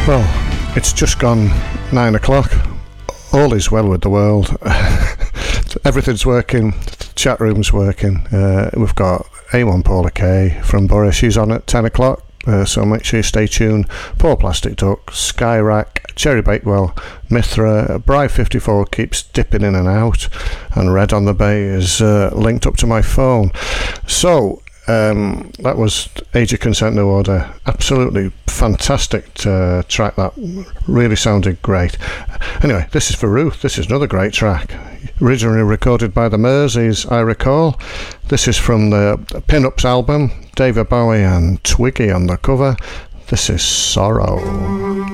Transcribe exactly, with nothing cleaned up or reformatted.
Well, it's just gone nine o'clock. All is well with the world. Everything's working. The chat room's working. Uh, we've got A one Paula K from Borough. She's on at ten o'clock. Uh, so make sure you stay tuned. Paul Plastic Duck, Skyrack, Cherry Bakewell, Mithra, Bri fifty-four keeps dipping in and out, and Red on the Bay is uh, linked up to my phone. So um, that was Age of Consent No Order. Absolutely fantastic uh, track. That really sounded great. Anyway, this is for Ruth. This is another great track. Originally recorded by the Merseys, I recall. This is from the Pin-Ups album. David Bowie and Twiggy on the cover. This is Sorrow.